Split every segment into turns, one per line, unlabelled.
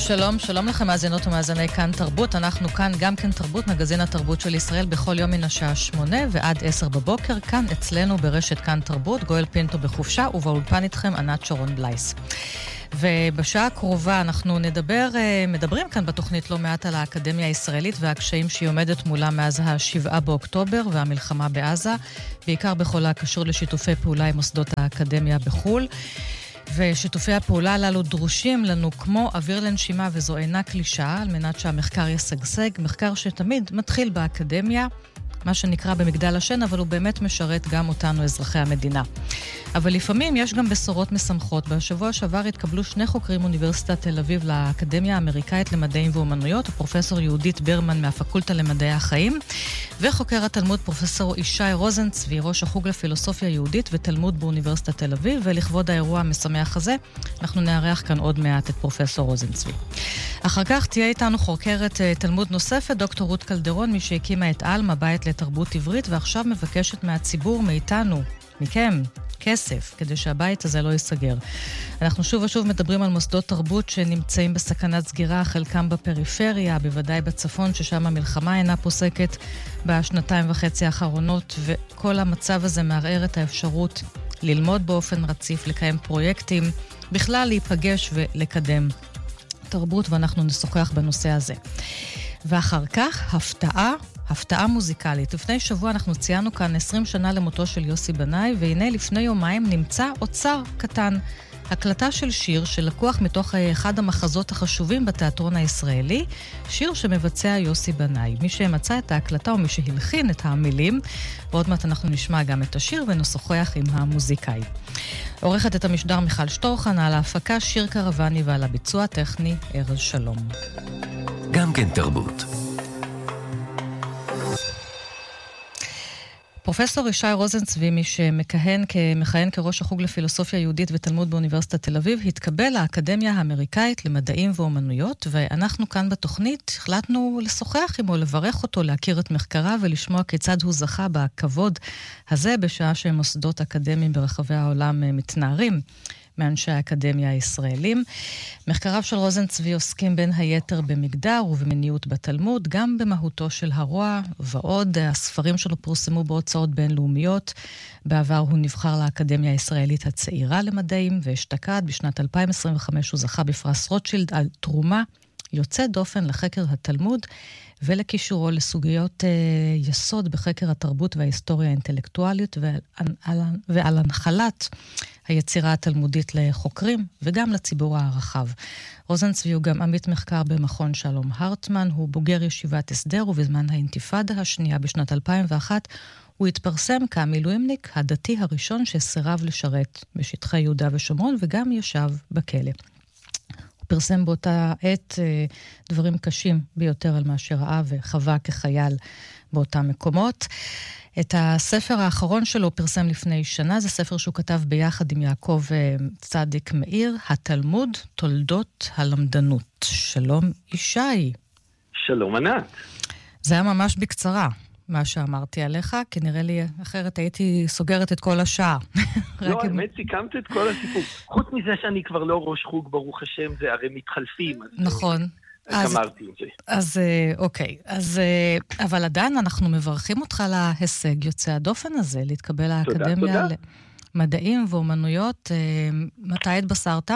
שלום, שלום לכם מאזינות ומאזיני כאן תרבות. אנחנו כאן גם כן תרבות, מגזין התרבות של ישראל, בכל יום מן השעה 8 ועד 10 בבוקר, כאן אצלנו ברשת כאן תרבות, גואל פינטו בחופשה, ובאולפן איתכם ענת שרון בלייס. ובשעה הקרובה אנחנו מדברים כאן בתוכנית לא מעט על האקדמיה הישראלית והקשיים שהיא עומדת מולה מאז ה-7 באוקטובר והמלחמה בעזה, בעיקר בכל הקשור לשיתופי פעולה עם מוסדות האקדמיה בחול. ושיתופי הפעולה הללו דרושים לנו כמו אוויר לנשימה, וזו אינה קלישאה, על מנת שהמחקר יסגסג, מחקר שתמיד מתחיל באקדמיה, מה שנקרא במגדל השן, אבל הוא באמת משרת גם אותנו, אזרחי המדינה. אבל לפעמים יש גם בשורות משמחות. בשבוע שעבר התקבלו 2 חוקרים מאוניברסיטת תל אביב לאקדמיה האמריקאית למדעים ואומנויות, פרופסור יהודית ברמן מהפקולטה למדעי החיים, וחוקר התלמוד פרופסור ישי רוזנצבי, ראש החוג לפילוסופיה יהודית ותלמוד באוניברסיטת תל אביב, ולכבוד האירוע המשמח הזה, אנחנו נארח כאן עוד מעט את פרופסור רוזנצבי. אחר כך תהיה איתנו חוקרת תלמוד נוספת, דוקטור רות קלדרון, מי שהקימה את אלמה, בית לתרבות עברית, ועכשיו מבקשת מהציבור, מאיתנו, מכם, כסף, כדי שהבית הזה לא ייסגר. אנחנו שוב ושוב מדברים על מוסדות תרבות שנמצאים בסכנת סגירה, חלקם בפריפריה, בוודאי בצפון, ששם המלחמה אינה פוסקת בשנתיים וחצי האחרונות, וכל המצב הזה מערער את האפשרות ללמוד באופן רציף, לקיים פרויקטים, בכלל להיפגש ולקדם תרבות, ואנחנו נשוחח בנושא הזה. ואחר כך, הפתעה מוזיקלית. לפני שבוע אנחנו ציינו כאן 20 שנה למותו של יוסי בנאי, והנה לפני יומיים נמצא אוצר קטן. הקלטה של שיר שלקוח מתוך אחד המחזות החשובים בתיאטרון הישראלי, שיר שמבצע יוסי בנאי. מי שמצא את ההקלטה או מי שהלחין את המילים, ועוד מעט אנחנו נשמע גם את השיר ונשוחח עם המוזיקאי. עורכת את המשדר מיכל שטורחן, על ההפקה שיר קרבני ועל הביצוע הטכני ארז שלום.
גם כן תרבות.
פרופסור ישי רוזנצבי, מי שמכהן כראש החוג לפילוסופיה יהודית ותלמוד באוניברסיטת תל אביב, התקבל לאקדמיה האמריקאית למדעים ואומנויות, ואנחנו כאן בתוכנית החלטנו לשוחח עמו, לברך אותו, להכיר את מחקריו ולשמוע כיצד הוא זכה בכבוד הזה, בשעה שמוסדות אקדמיים ברחבי העולם מתנערים מאנשי האקדמיה הישראלים. מחקריו של רוזנצבי עוסקים בין היתר במגדר ובמיניות בתלמוד, גם במהותו של הרוע ועוד. הספרים שלו פורסמו בהוצאות בינלאומיות. בעבר הוא נבחר לאקדמיה הישראלית הצעירה למדעים, והשתקד בשנת 2025 הוא זכה בפרס רוטשילד על תרומה יוצא דופן לחקר התלמוד ולקישורו לסוגיות יסוד בחקר התרבות וההיסטוריה האינטלקטואלית ועל הנחלת היצירה התלמודית לחוקרים וגם לציבור הרחב. רוזנצבי הוא גם עמית מחקר במכון שלום הרטמן, הוא בוגר ישיבת הסדר, ובזמן האינתיפאדה השנייה בשנת 2001 הוא התפרסם כמילואימניק הדתי הראשון שסירב לשרת בשטחי יהודה ושומרון וגם ישב בכלא. הוא פרסם באותה עת דברים קשים ביותר על מה שראה וחווה כחייל באותם מקומות. את הספר האחרון שלו פרסם לפני שנה, זה ספר שהוא כתב ביחד עם יעקב צדיק מאיר, התלמוד, תולדות הלמדנות. שלום ישי.
שלום ענת.
זה היה ממש בקצרה מה שאמרתי עליך, כי נראה לי אחרת הייתי סוגרת את כל השעה.
לא, האמת סיכמת את כל הסיפור. חוץ מזה שאני כבר לא ראש חוג, ברוך השם, זה הרי מתחלפים.
נכון.
אמרתי את זה.
אז אוקיי, אבל עדיין אנחנו מברכים אותך להישג יוצא הדופן הזה, להתקבל לאקדמיה למדעים ואומנויות. מתי התבשרת?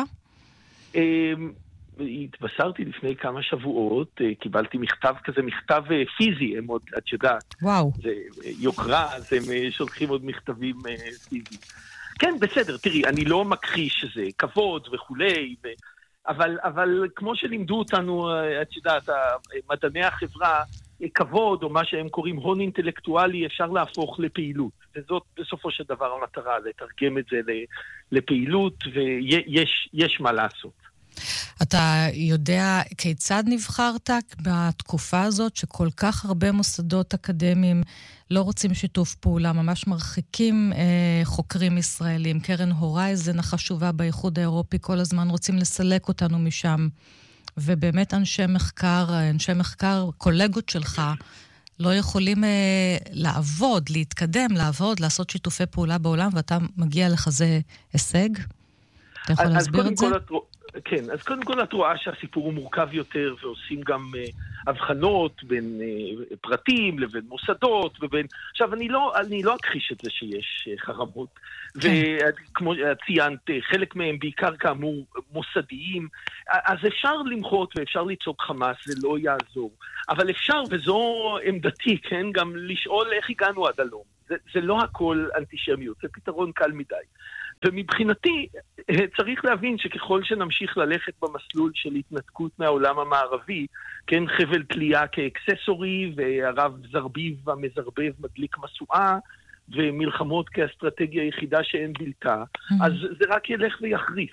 התבשרתי לפני כמה שבועות, קיבלתי מכתב כזה, מכתב פיזי, הם עוד, את יודעת.
וואו.
זה יוקרה, אז הם שולחים עוד מכתבים פיזיים. כן, בסדר, תראי, אני לא מכחיש שזה כבוד וכולי, אבל כמו שלימדו אותנו, את יודעת, מדעני החברה, כבוד, או מה שהם קוראים הון אינטלקטואלי, אפשר להפוך לפעילות. וזאת בסופו של דבר המטרה, לתרגם את זה לפעילות, ויש מה לעשות.
אתה יודע כיצד נבחרת בתקופה הזאת, שכל כך הרבה מוסדות אקדמיים לא רוצים שיתוף פעולה, ממש מרחיקים חוקרים ישראלים. קרן הורייזן החשובה באיחוד האירופי, כל הזמן רוצים לסלק אותנו משם. ובאמת אנשי מחקר, קולגות שלך, לא יכולים לעבוד, להתקדם, לעשות שיתופי פעולה בעולם, ואתה מגיע לכזה הישג? אתה יכול להסביר את זה?
כן, אז קודם כל את רואה שהסיפור הוא מורכב יותר, ועושים גם הבחנות בין פרטים לבין מוסדות, עכשיו, אני לא אכחיש את זה שיש חרמות, וכמו ציינת, חלק מהם בעיקר כאמור מוסדיים, אז אפשר למחות ואפשר לצעוק חמאס, זה לא יעזור. אבל אפשר, וזו עמדתי, כן, גם לשאול איך הגענו עד הלום. זה לא הכל אנטישמיות, זה פתרון קל מדי. ומבחינתי צריך להבין שככל שנמשיך ללכת במסלול של התנתקות מהעולם המערבי, כן, חבל תלייה כאקססורי, והרב זרביב המזרבב מדליק מסועה, ומלחמות כאסטרטגיה יחידה שאין בלתה, אז זה רק ילך ויחריף.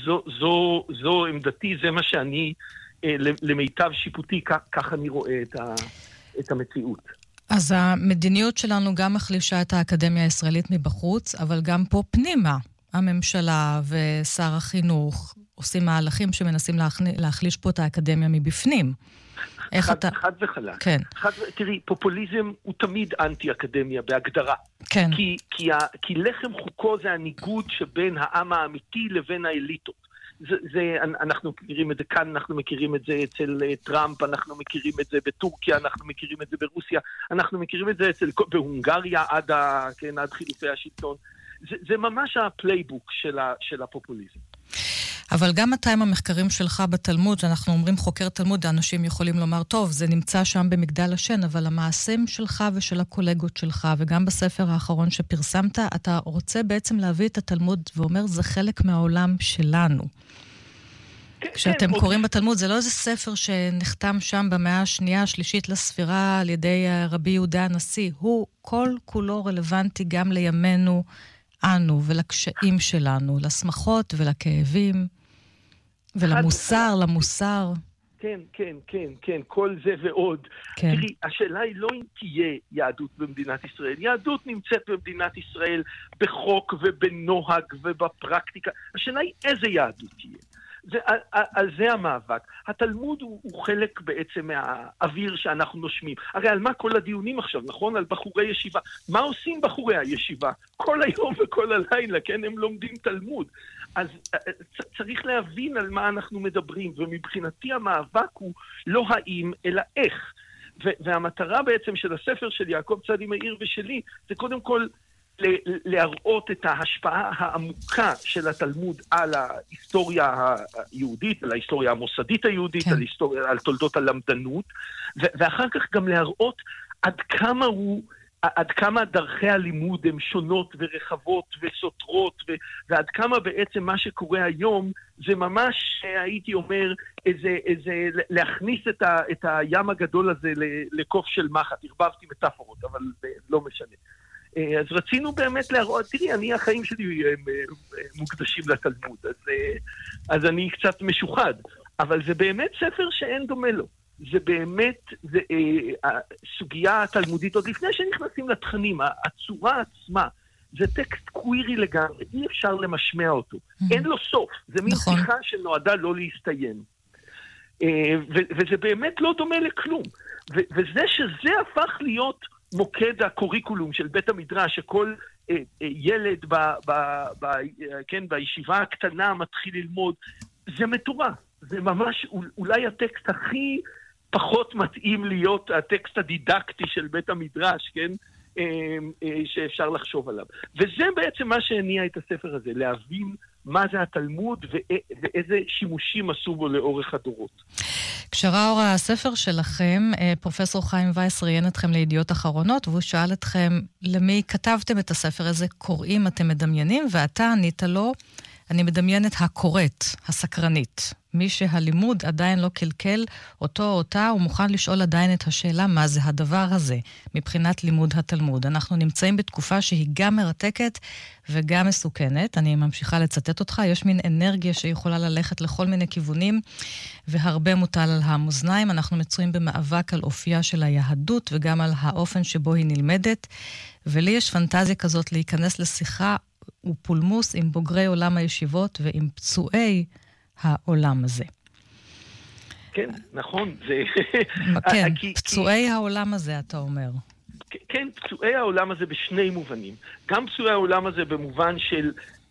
זו עמדתי, זה מה שאני, למיטב שיפוטי, כך אני רואה את המציאות.
אז המדיניות שלנו גם מחלישה את האקדמיה הישראלית מבחוץ, אבל גם פה פנימה. הממשלה ושר החינוך עושים מהלכים שמנסים להחליש פה את האקדמיה מבפנים.
חד וחלק.
כן.
תראי, פופוליזם הוא תמיד אנטי-אקדמיה בהגדרה.
כן.
כי לחם חוקו זה הניגוד שבין העם האמיתי לבין האליטות. אנחנו מכירים את זה כאן, אנחנו מכירים את זה אצל טראמפ, אנחנו מכירים את זה בטורקיה, אנחנו מכירים את זה ברוסיה, אנחנו מכירים את זה בהונגריה עד חילופי השלטון. זה ממש הפלייבוק של הפופוליזם.
אבל גם אתה עם המחקרים שלך בתלמוד, אנחנו אומרים חוקר תלמוד, האנשים יכולים לומר, טוב, זה נמצא שם במגדל השן, אבל המעשים שלך ושל הקולגות שלך, וגם בספר האחרון שפרסמת, אתה רוצה בעצם להביא את התלמוד ואומר, זה חלק מהעולם שלנו. כשאתם קוראים בתלמוד, זה לא איזה ספר שנחתם שם במאה השנייה, השלישית לספירה על ידי רבי יהודה הנשיא. הוא כל כולו רלוונטי גם לימינו, אנו ולקשיים שלנו, לשמחות ולכאבים, ולמוסר, למוסר.
כן, כן, כן, כן, כל זה ועוד. כן. תראי, השאלה היא לא אם תהיה יהדות במדינת ישראל. יהדות נמצאת במדינת ישראל בחוק ובנוהג ובפרקטיקה. השאלה היא איזה יהדות תהיה. על זה המאבק. התלמוד הוא חלק בעצם מהאוויר שאנחנו נושמים. הרי על מה כל הדיונים עכשיו, נכון? על בחורי ישיבה. מה עושים בחורי הישיבה? כל היום וכל הלילה, כן? הם לומדים תלמוד. אז צריך להבין על מה אנחנו מדברים, ומבחינתי המאבק הוא לא האם, אלא איך. והמטרה בעצם של הספר של יעקב צדי מאיר ושלי, זה קודם כל להראות את ההשפעה העמוקה של התלמוד על ההיסטוריה היהודית, על ההיסטוריה המוסדית היהודית, כן. על תולדות הלמדנות, ואחר כך גם להראות עד כמה דרכי הלימוד הן שונות ורחבות וסותרות, ועד כמה בעצם מה שקורה היום זה ממש, הייתי אומר, להכניס את הים הגדול הזה לקוף של מחט. הרבבתי מטאפורות, אבל לא משנה. אז רצינו באמת להראות, תראי, החיים שלי מוקדשים לתלמוד, אז אני קצת משוחד, אבל זה באמת ספר שאין דומה לו. זה באמת הסוגיה התלמודית, עוד לפני שנכנסים לתכנים, הצורה עצמה, זה טקסט קווירי לגמרי, אי אפשר למשמע אותו. אין לו סוף, זה מין שיחה שנועדה לא להסתיים. וזה באמת לא דומה לכלום. וזה שזה הפך להיות מוקד הקוריקולום של בית המדרש, שכל ילד בישיבה הקטנה מתחיל ללמוד, זה מטורף. זה ממש אולי הטקסט הכי פחות מתאים להיות הטקסט הדידקטי של בית המדרש, כן? שאפשר לחשוב עליו. וזה בעצם מה שהניע את הספר הזה, להבין מה זה התלמוד ואיזה שימושים עשו בו לאורך הדורות.
כשראה אור הספר שלכם, פרופסור חיים וייס ראיין אתכם לידיעות אחרונות, והוא שאל אתכם למי כתבתם את הספר הזה, קוראים אתם מדמיינים, ואתה ענית לו, אני מדמיינת הקוראת, הסקרנית. מי שהלימוד עדיין לא קלקל אותו או אותה, הוא מוכן לשאול עדיין את השאלה מה זה הדבר הזה, מבחינת לימוד התלמוד. אנחנו נמצאים בתקופה שהיא גם מרתקת וגם מסוכנת. אני ממשיכה לצטט אותך, יש מין אנרגיה שיכולה ללכת לכל מיני כיוונים, והרבה מוטל על המאזניים. אנחנו מצויים במאבק על אופייה של היהדות, וגם על האופן שבו היא נלמדת. ולי יש פנטזיה כזאת להיכנס לשיחה ופולמוס עם בוגרי עולם הישיבות ועם פצועי העולם הזה.
כן, נכון.
כן, פצועי העולם הזה, אתה אומר.
כן, פצועי העולם הזה בשני מובנים. גם פצועי העולם הזה במובן של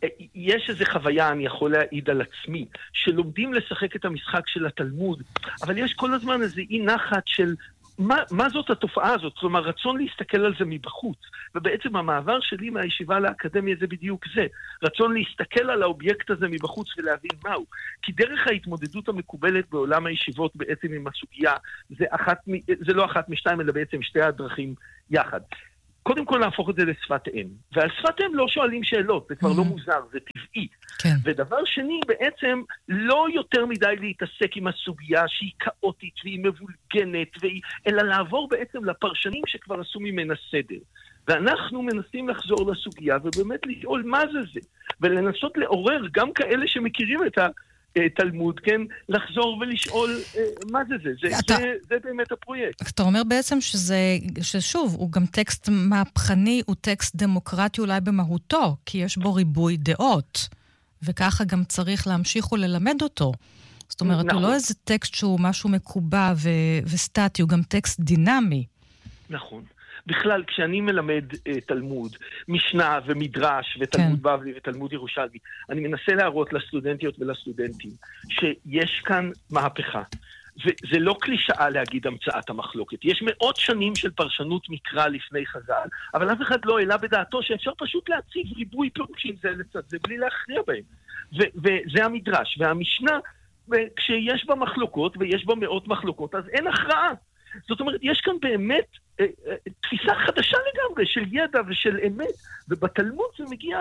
יש איזו חוויה, אני יכול להעיד על עצמי, שלומדים לשחק את המשחק של התלמוד, אבל יש כל הזמן איזו אי נחת של מה זאת התופעה הזאת? כלומר, רצון להסתכל על זה מבחוץ. ובעצם המעבר שלי מהישיבה לאקדמיה זה בדיוק זה. רצון להסתכל על האובייקט הזה מבחוץ ולהבין מהו. כי דרך ההתמודדות המקובלת בעולם הישיבות בעצם עם הסוגיה, זה לא אחת משתיים, אלא בעצם שתי הדרכים יחד. קודם כל להפוך את זה לשפת אם. ועל שפת אם לא שואלים שאלות, זה כבר לא מוזר, זה טבעי.
כן.
ודבר שני, בעצם לא יותר מדי להתעסק עם הסוגיה שהיא כאוטית והיא מבולגנת, אלא לעבור בעצם לפרשנים שכבר עשו ממנה סדר. ואנחנו מנסים לחזור לסוגיה ובאמת לשאול מה זה. ולנסות לעורר גם כאלה שמכירים את תלמוד, כן, לחזור ולשאול מה זה באמת הפרויקט.
אתה אומר בעצם ששוב, הוא גם טקסט מהפכני, הוא טקסט דמוקרטי אולי במהותו, כי יש בו ריבוי דעות, וככה גם צריך להמשיך וללמד אותו. זאת אומרת, הוא לא איזה טקסט שהוא משהו מקובע וסטטי, הוא גם טקסט דינמי.
נכון. בכלל, כשאני מלמד תלמוד, משנה ומדרש ותלמוד בבלי ותלמוד ירושלמי, אני מנסה להראות לסטודנטיות ולסטודנטים שיש כאן מהפכה. וזה לא קלישאה להגיד המצאת המחלוקת. יש מאות שנים של פרשנות מקרא לפני חז"ל, אבל אף אחד לא העלה בדעתו שאפשר פשוט להציב ריבוי פירושים זה לצד זה בלי להכריע בהם. וזה המדרש. והמשנה, כשיש בה מחלוקות ויש בה מאות מחלוקות, אז אין הכרעה. זאת אומרת, יש כאן באמת תפיסה חדשה לגמרי של ידע ושל אמת, ובתלמוד זה מגיע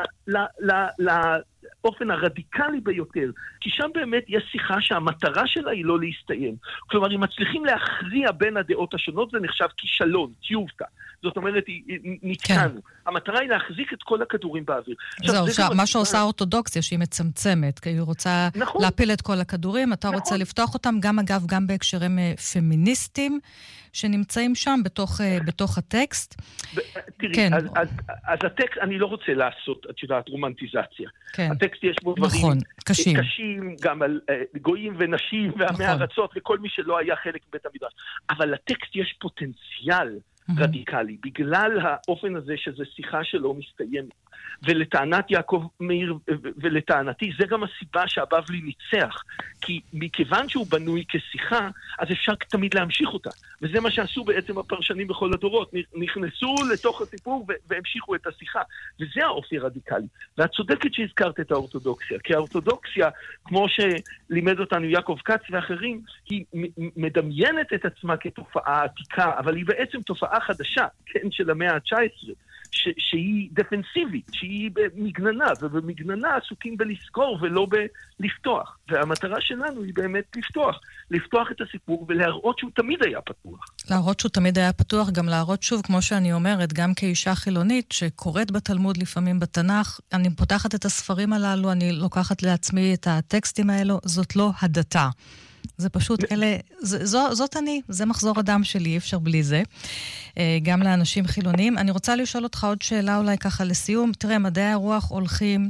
לאופן הרדיקלי ביותר, כי שם באמת יש שיחה שהמטרה שלה היא לא להסתיים. כלומר, אם מצליחים להכריע בין הדעות השונות, זה נחשב כישלון, תיובתא. זאת אומרת, נתקענו. המטרה היא להחזיק את כל הכדורים באוויר.
זהו, מה שעושה האורתודוקסיה, שהיא מצמצמת, כי היא רוצה להפיל את כל הכדורים, אתה רוצה לפתוח אותם, גם אגב, גם בהקשרים פמיניסטיים, שנמצאים שם בתוך הטקסט.
תראי, אז הטקסט, אני לא רוצה לעשות, את יודעת, רומנטיזציה. הטקסט יש בו דברים קשים, גם על גויים ונשים ועמי ארצות, וכל מי שלא היה חלק מבית המדרש. אבל לטקסט יש פוטנציאל רדיקלי, בגלל האופן הזה שזה שיחה שלא מסתיימת. ולטענת יעקב מאיר, ולטענתי, זה גם הסיבה שהבבלי ניצח. כי מכיוון שהוא בנוי כשיחה, אז אפשר תמיד להמשיך אותה. וזה מה שעשו בעצם הפרשנים בכל הדורות. נכנסו לתוך הסיפור והמשיכו את השיחה. וזה האופי הרדיקלי. ואת צודקת שהזכרת את האורתודוקסיה. כי האורתודוקסיה, כמו שלימד אותנו יעקב כץ ואחרים, היא מדמיינת את עצמה כתופעה עתיקה, אבל היא בעצם תופעה חדשה, כן, של המאה ה-19. שהיא דפנסיבית, שהיא במגננה, ובמגננה עסוקים בלזכור ולא בלפתוח. והמטרה שלנו היא באמת לפתוח את הסיפור ולהראות שהוא תמיד היה פתוח.
להראות שהוא תמיד היה פתוח, גם להראות שוב, כמו שאני אומרת, גם כאישה חילונית שקוראת בתלמוד לפעמים בתנ"ך, אני פותחת את הספרים הללו, אני לוקחת לעצמי את הטקסטים האלו, זאת לא הדתה. זה פשוט זאת אני, זה מחזור אדם שלי, אפשר בלי זה. גם לאנשים חילוניים. אני רוצה לשאול אותך עוד שאלה אולי ככה לסיום. תראה, מדעי הרוח הולכים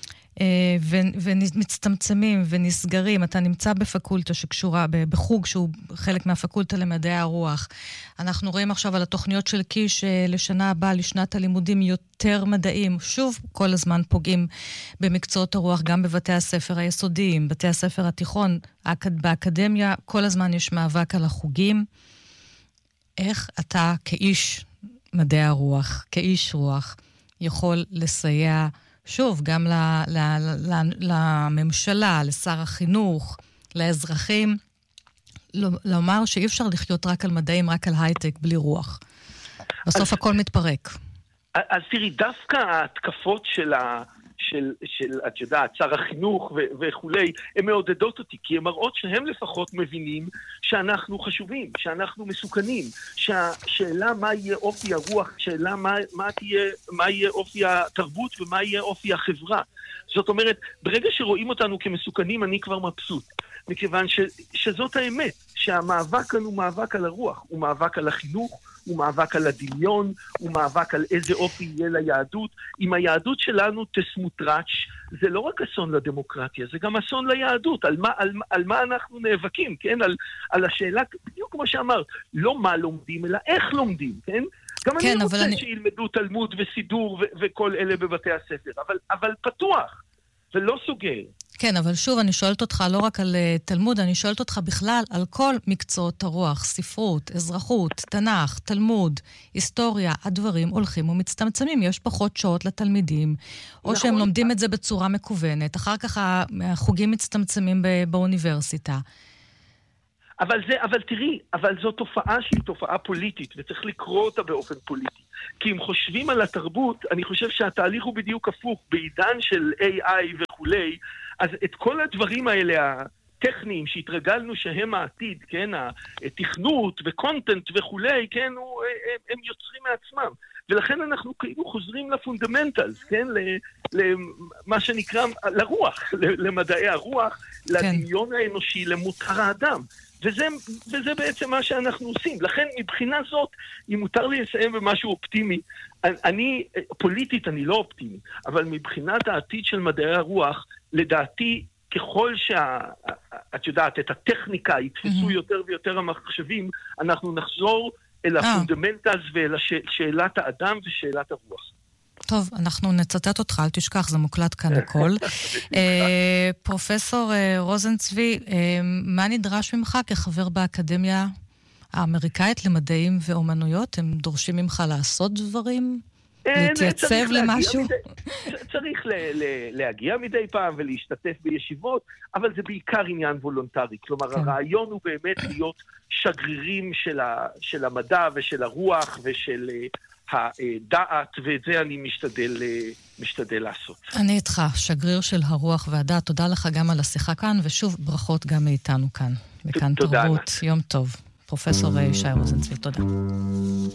ומצטמצמים ונסגרים. אתה נמצא בפקולטה שקשורה, בחוג שהוא חלק מהפקולטה למדעי הרוח. אנחנו רואים עכשיו על התוכניות של קיש לשנה הבאה, לשנת הלימודים יותר מדעים. שוב, כל הזמן פוגעים במקצועות הרוח, גם בבתי הספר היסודיים, בתי הספר התיכון, באקדמיה, כל הזמן יש מאבק על החוגים. איך אתה כאיש מדעי הרוח, כאיש רוח, יכול לסייע שוב, גם לממשלה, לשר החינוך, לאזרחים, לומר שאי אפשר לחיות רק על מדעים, רק על הייטק, בלי רוח. בסוף הכל מתפרק.
אז תראי, דווקא ההתקפות של את יודעת, שר החינוך וכולי, הן מעודדות אותי, כי הן מראות שהם לפחות מבינים שאנחנו חשובים, שאנחנו מסוכנים, שהשאלה מה יהיה אופי הרוח, שאלה מה יהיה אופי התרבות ומה יהיה אופי החברה. זאת אומרת, ברגע שרואים אותנו כמסוכנים, אני כבר מבסוט, מכיוון שזאת האמת, שהמאבק כאן הוא מאבק על הרוח, הוא מאבק על החינוך, הוא מאבק על הדמיון, הוא מאבק על איזה אופי יהיה ליהדות. אם היהדות שלנו תסמוטרץ', זה לא רק אסון לדמוקרטיה, זה גם אסון ליהדות. על מה אנחנו נאבקים, כן? על השאלה, בדיוק כמו שאמרת, לא מה לומדים, אלא איך לומדים, כן? גם אני רוצה שילמדו תלמוד וסידור וכל אלה בבתי הספר, אבל פתוח, ולא סוגר.
כן, אבל שוב, אני שואלת אותך לא רק על תלמוד, אני שואלת אותך בכלל על כל מקצועות הרוח, ספרות, אזרחות, תנ"ך, תלמוד, היסטוריה, הדברים הולכים ומצטמצמים. יש פחות שעות לתלמידים, או שהם לומדים את זה בצורה מקוונת, אחר כך החוגים מצטמצמים באוניברסיטה.
אבל תראי, אבל זו תופעה שהיא תופעה פוליטית, וצריך לקרוא אותה באופן פוליטי. כי אם חושבים על התרבות, אני חושב שהתהליך הוא בדיוק הפוך, בעידן של AI וכולי, אז את כל הדברים האלה, הטכניים שהתרגלנו שהם העתיד, כן, התכנות וקונטנט וכולי, כן, הם יוצרים מעצמם. ולכן אנחנו כאילו חוזרים לפונדמנטלס, כן, למה שנקרא, לרוח, למדעי הרוח, לדמיון האנושי, למותר האדם. וזה בעצם מה שאנחנו עושים. לכן מבחינה זאת, אם מותר לי לסיים במשהו אופטימי, פוליטית אני לא אופטימי, אבל מבחינת העתיד של מדעי הרוח, לדעתי, ככל את יודעת, את הטכניקה יתפסו יותר ויותר המחשבים, אנחנו נחזור אל הפונדמנטלס ואל שאלת האדם ושאלת הרוח.
טוב, אנחנו נצטט אותך, אל תשכח, זה מוקלט כאן הכל. פרופסור רוזנצבי, מה נדרש ממך כחבר באקדמיה האמריקאית למדעים ואומנויות? הם דורשים ממך לעשות דברים? להתייצב למשהו?
צריך להגיע מדי פעם ולהשתתף בישיבות, אבל זה בעיקר עניין וולונטרי. כלומר, הרעיון הוא באמת להיות שגרירים של המדע ושל הרוח ושל הדעת, ואת זה אני משתדל לעשות.
אני איתך, שגריר של הרוח והדעת. תודה לך גם על השיחה כאן, ושוב ברכות גם מאיתנו כאן. וכאן תרבות. יום טוב. פרופסור ישי רוזנצבי, תודה.